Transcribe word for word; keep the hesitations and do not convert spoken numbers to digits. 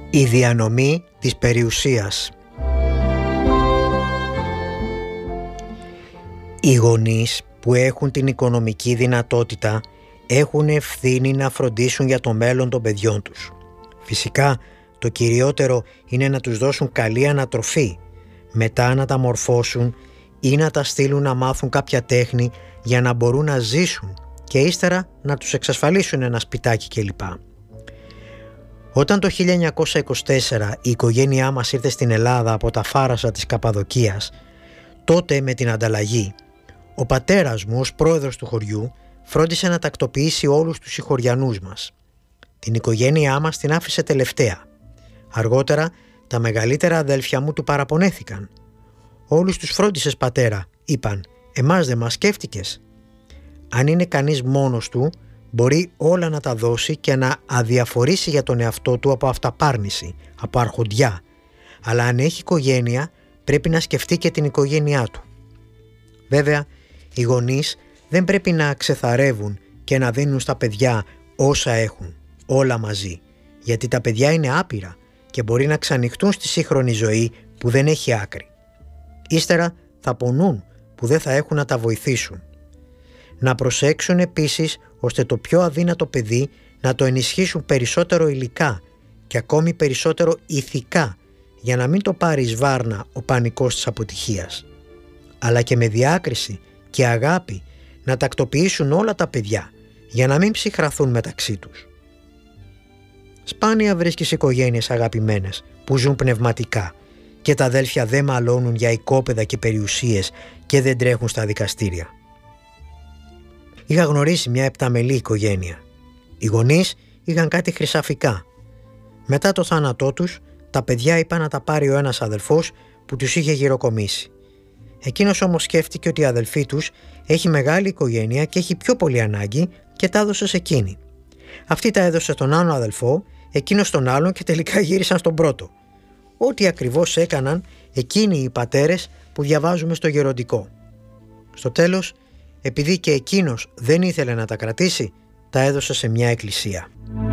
Η διανομή της περιουσίας. Οι γονείς που έχουν την οικονομική δυνατότητα έχουν ευθύνη να φροντίσουν για το μέλλον των παιδιών τους. Φυσικά, το κυριότερο είναι να τους δώσουν καλή ανατροφή, μετά να τα μορφώσουν ή να τα στείλουν να μάθουν κάποια τέχνη για να μπορούν να ζήσουν και ύστερα να τους εξασφαλίσουν ένα σπιτάκι κλπ. Όταν το χίλια εννιακόσια είκοσι τέσσερα η οικογένειά μας ήρθε στην Ελλάδα από τα Φάρασα της Καπαδοκίας, τότε με την ανταλλαγή, ο πατέρας μου ως πρόεδρος του χωριού φρόντισε να τακτοποιήσει όλους τους συγχωριανούς μας. Την οικογένειά μας την άφησε τελευταία. Αργότερα τα μεγαλύτερα αδέλφια μου του παραπονέθηκαν. «Όλους τους φρόντισες, πατέρα», είπαν, «εμάς δεν μας σκέφτηκες». Αν είναι κανείς μόνος του, μπορεί όλα να τα δώσει και να αδιαφορήσει για τον εαυτό του από αυταπάρνηση, από αρχοντιά. Αλλά αν έχει οικογένεια, πρέπει να σκεφτεί και την οικογένειά του. Βέβαια, οι γονείς δεν πρέπει να ξεθαρεύουν και να δίνουν στα παιδιά όσα έχουν, όλα μαζί, γιατί τα παιδιά είναι άπειρα και μπορεί να ξανοιχτούν στη σύγχρονη ζωή που δεν έχει άκρη. Ύστερα θα πονούν που δεν θα έχουν να τα βοηθήσουν. Να προσέξουν επίσης ώστε το πιο αδύνατο παιδί να το ενισχύσουν περισσότερο υλικά και ακόμη περισσότερο ηθικά, για να μην το πάρει εις βάρνα ο πανικός της αποτυχίας. Αλλά και με διάκριση και αγάπη να τακτοποιήσουν όλα τα παιδιά για να μην ψυχραθούν μεταξύ τους. Σπάνια βρίσκεις οικογένειες αγαπημένες που ζουν πνευματικά και τα αδέλφια δεν μαλώνουν για οικόπεδα και περιουσίες και δεν τρέχουν στα δικαστήρια. Είχα γνωρίσει μια επταμελή οικογένεια. Οι γονείς είχαν κάτι χρυσαφικά. Μετά το θάνατό τους, τα παιδιά είπαν να τα πάρει ο ένας αδελφός που τους είχε γυροκομίσει. Εκείνος όμως σκέφτηκε ότι η αδελφή τους έχει μεγάλη οικογένεια και έχει πιο πολύ ανάγκη και τα έδωσε σε εκείνη. Αυτή τα έδωσε στον άλλο αδελφό, εκείνος στον άλλον και τελικά γύρισαν στον πρώτο. Ό,τι ακριβώς έκαναν εκείνοι οι πατέρες που διαβάζουμε στο γεροντικό. Στο τέλος, επειδή και εκείνος δεν ήθελε να τα κρατήσει, τα έδωσε σε μια εκκλησία.